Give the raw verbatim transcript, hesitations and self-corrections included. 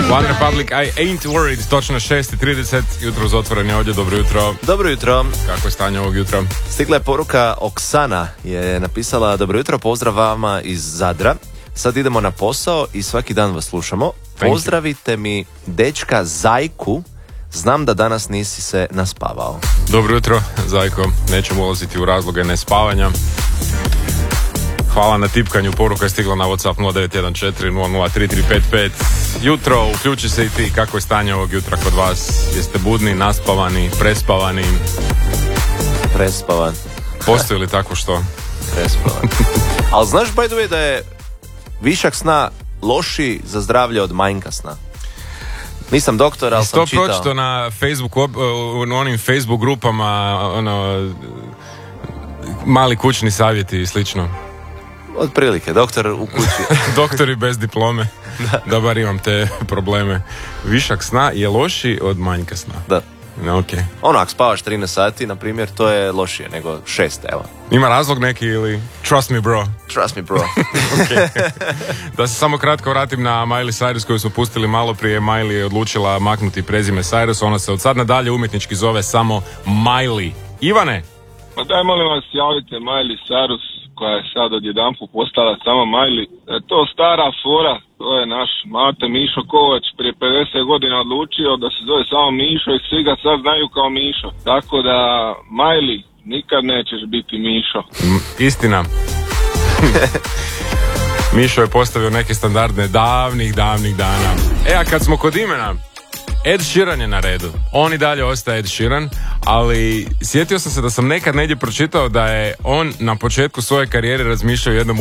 One Republic, I ain't worried, točno šest i trideset, jutro uz otvoreni ovdje, dobro jutro. Dobro jutro. Kako je stanje ovog jutra? Stigla je poruka, Oksana je napisala: dobro jutro, pozdrav vama iz Zadra. Sad idemo na posao i svaki dan vas slušamo. Pozdravite mi dečka Zajku, znam da danas nisi se naspavao. Dobro jutro, Zajko, nećemo ulaziti u razloge nespavanja. Hvala na tipkanju, poruka je stigla na WhatsApp nula devet jedan četiri nula nula tri tri pet pet. Jutro, uključi se i ti, kako je stanje ovog jutra kod vas? Jeste budni, naspavani, prespavani? Prespavan. Postoji li tako što? Prespavan. Ali znaš, by the way, da je višak sna lošiji za zdravlje od manjka sna? Nisam doktor, ali sam čitao. To pročito na Facebooku, u onim Facebook grupama, ono, mali kućni savjeti i slično. Otprilike, doktor u kući. Doktori bez diplome. Da. Da bar imam te probleme. Višak sna je lošiji od manjka sna. Da. No, okay. Ono, ako spavaš trinaest sati, na primjer, to je lošije nego šest, evo. Ima razlog neki ili... Trust me, bro. Trust me, bro. Okay. Da se samo kratko vratim na Miley Cyrus koju smo pustili malo prije. Miley je odlučila maknuti prezime Cyrus. Ona se od sad nadalje umjetnički zove samo Miley. Ivane? Pa daj, molim vas, javite Miley Cyrus, koja je sad odjedanput postala samo Miley. E, to stara fora, to je naš Mate Mišo Kovač prije pedeset godina odlučio da se zove samo Mišo i svi ga sad znaju kao Mišo. Tako da, Miley, nikad nećeš biti Mišo. M- istina. Mišo je postavio neke standardne davnih, davnih dana. E, a kad smo kod imena, Ed Sheeran je na redu. On i dalje ostaje Ed Sheeran, ali sjetio sam se da sam nekad negdje pročitao da je on na početku svoje karijere razmišljao o jednom